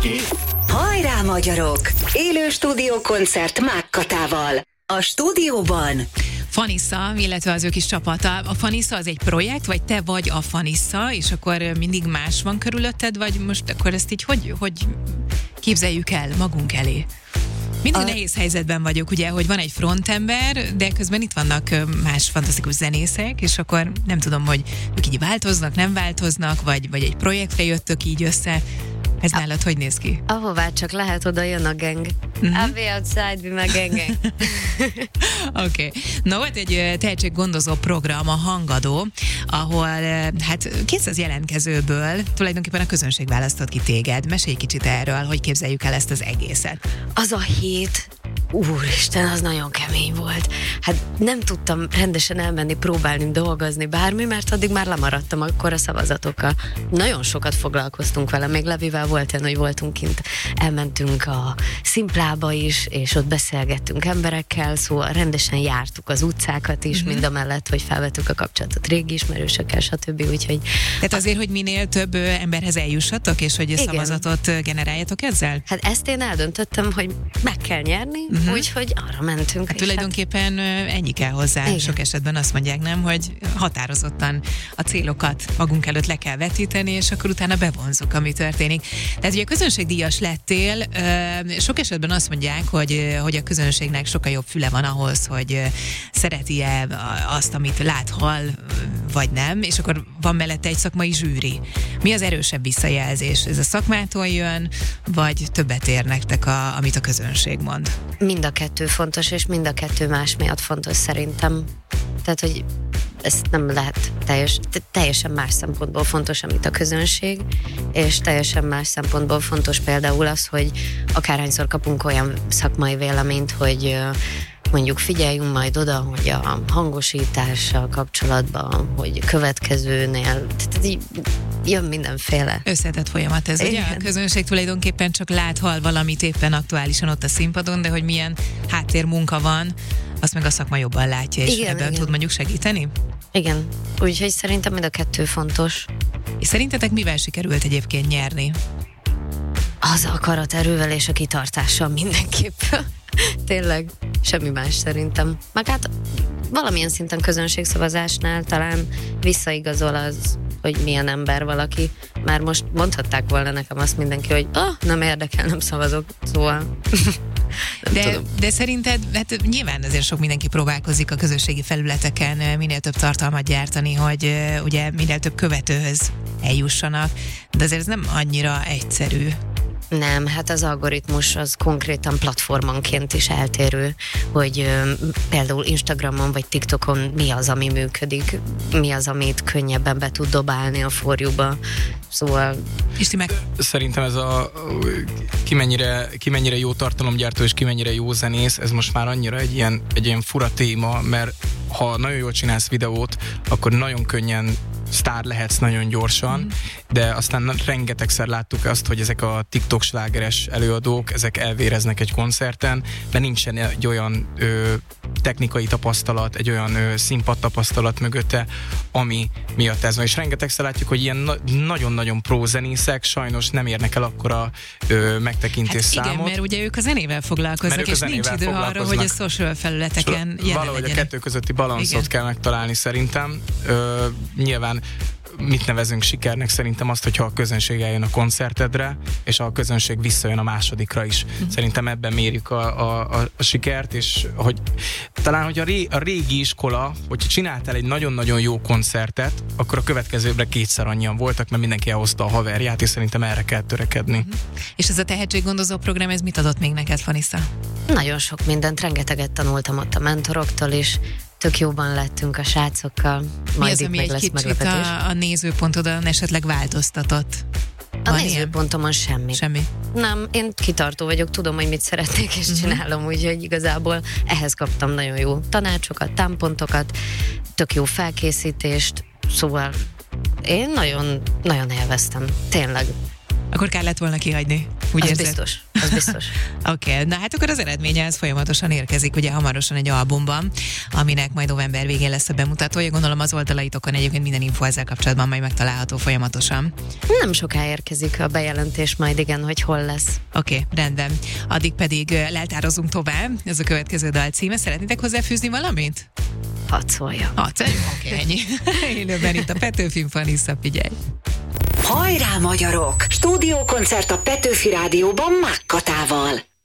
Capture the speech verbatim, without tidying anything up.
Hajrá magyarok! Élő stúdiókoncert Mák Katával. A stúdióban Fanissa, illetve az ő kis csapata. A Fanissa az egy projekt, vagy te vagy a Fanissa, és akkor mindig más van körülötted, vagy most akkor ezt így hogy, hogy képzeljük el magunk elé? Mindig a... nehéz helyzetben vagyok, ugye, hogy van egy frontember, de közben itt vannak más fantasztikus zenészek, és akkor nem tudom, hogy ők így változnak, nem változnak, vagy, vagy egy projektre jöttök így össze. Ez a... nálad hogy néz ki? Ahová csak lehet, oda jön a gang. Mm-hmm. I'll be outside with my gang gang. Oké. Okay. Na, volt egy tehetséggondozó program, a Hangadó, ahol hát kétszáz jelentkezőből tulajdonképpen a közönség választott ki téged. Mesélj kicsit erről, hogy képzeljük el ezt az egészet. Az a hét, úristen, az nagyon kemény volt. Hát nem tudtam rendesen elmenni, próbálni, dolgozni, bármi, mert addig már lemaradtam akkor a szavazatokkal. Nagyon sokat foglalkoztunk vele, még Levivel volt olyan, hogy voltunk kint, elmentünk a Szimplába is, és ott beszélgettünk emberekkel, szóval rendesen jártuk az utcákat is, mm-hmm. mind a mellett, hogy felvettük a kapcsolatot régi ismerősökkel, stb. Úgyhogy... Tehát azért, hogy minél több emberhez eljussatok, és hogy igen. szavazatot generáljatok ezzel? Hát ezt én eldöntöttem, hogy meg kell nyerni, uh-huh. úgyhogy arra mentünk. Hát tulajdonképpen hát... ennyi kell hozzá. Igen. Sok esetben azt mondják, nem, hogy határozottan a célokat magunk előtt le kell vetíteni, és akkor utána bevonzuk, ami történik. Tehát ugye közönségdíjas lettél, sok esetben azt mondják, hogy, hogy a közönségnek sokkal jobb füle van ahhoz, hogy szereti-e azt, amit lát, hall, vagy nem, és akkor van mellette egy szakmai zsűri. Mi az erősebb visszajelzés? Ez a szakmától jön, vagy többet ér nektek, a, amit a közönség mond? Mind a kettő fontos, és mind a kettő más miatt fontos szerintem. Tehát, hogy ezt nem lehet teljes, teljesen más szempontból fontos, amit a közönség, és teljesen más szempontból fontos például az, hogy akárhányszor kapunk olyan szakmai véleményt, hogy mondjuk figyeljünk majd oda, hogy a hangosítással kapcsolatban, hogy következőnél, tehát így jön mindenféle. Összetett folyamat ez, ugye? A közönség tulajdonképpen csak lát-hall valamit éppen aktuálisan ott a színpadon, de hogy milyen háttérmunka van, azt meg a szakma jobban látja, és igen, ebben igen. tud mondjuk segíteni? Igen, úgyhogy szerintem mind a kettő fontos. És szerintetek mivel sikerült egyébként nyerni? Az a akaraterővel és a kitartással mindenképp. Tényleg, semmi más szerintem. Meg hát valamilyen szinten közönségszavazásnál talán visszaigazol az, hogy milyen ember valaki. Már most mondhatták volna nekem azt mindenki, hogy ah, nem érdekel, nem szavazok, szóval... De, de szerinted, hát nyilván azért sok mindenki próbálkozik a közösségi felületeken minél több tartalmat gyártani, hogy uh, ugye minél több követőhöz eljussanak, de azért ez nem annyira egyszerű. Nem, hát az algoritmus az konkrétan platformonként is eltérő, hogy ö, például Instagramon vagy TikTokon mi az, ami működik, mi az, amit könnyebben be tud dobálni a forjúba. Szóval... És ti meg... Szerintem ez a ki mennyire, ki mennyire jó tartalomgyártó és ki mennyire jó zenész, ez most már annyira egy ilyen, egy ilyen fura téma, mert ha nagyon jól csinálsz videót, akkor nagyon könnyen sztár lehetsz nagyon gyorsan, mm. de aztán rengetegszer láttuk azt, hogy ezek a TikTok slágeres előadók, ezek elvéreznek egy koncerten, mert nincsen egy olyan ö, technikai tapasztalat, egy olyan ö, színpad tapasztalat mögötte, ami miatt ez van. És rengetegszer látjuk, hogy ilyen na- nagyon-nagyon pró zenészek sajnos nem érnek el akkora ö, megtekintés hát számot. Igen, mert ugye ők a zenével foglalkoznak, és nincs idő arra, hogy a social felületeken jelen valahogy legyenek. A kettő közötti balanszot igen. kell megtalálni szerintem. Ö, nyilván mit nevezünk sikernek? Szerintem azt, hogyha a közönség eljön a koncertedre, és a közönség visszajön a másodikra is. Mm. Szerintem ebben mérjük a, a, a, a sikert, és hogy talán, hogy a, ré, a régi iskola, hogyha csináltál egy nagyon-nagyon jó koncertet, akkor a következőbre kétszer annyian voltak, mert mindenki elhozta a haverját, és szerintem erre kell törekedni. Mm. És ez a tehetséggondozó program, ez mit adott még neked, Fanissa? Nagyon sok mindent, rengeteget tanultam ott a mentoroktól is, tök jóban lettünk a srácokkal. Mi az, ami egy kicsit a, a nézőpontodon esetleg változtatott? A Van nézőpontomon semmi. Semmi? Nem, én kitartó vagyok, tudom, hogy mit szeretnék, és uh-huh. csinálom, úgyhogy igazából ehhez kaptam nagyon jó tanácsokat, támpontokat, tök jó felkészítést, szóval én nagyon, nagyon élveztem, tényleg. Akkor kellett volna kihagyni? Úgy az érzed? biztos, az biztos. Oké, okay. Na hát akkor az eredménye az folyamatosan érkezik, ugye hamarosan egy albumban, aminek majd november végén lesz a bemutatója. Gondolom az oldalaitokon egyébként minden info ezzel kapcsolatban majd megtalálható folyamatosan. Nem soká érkezik a bejelentés majd, igen, hogy hol lesz. Oké, okay, rendben. Addig pedig leltározunk tovább. Ez a következő dal címe. Szeretnétek hozzáfűzni valamit? Hadd szólja. Hadd szólja? Oké, okay, ennyi. Élőben itt a Petőfin Fanissa, figyelj. Hajrá, magyarok! Stúdiókoncert a Petőfi Rádióban Mák Katával.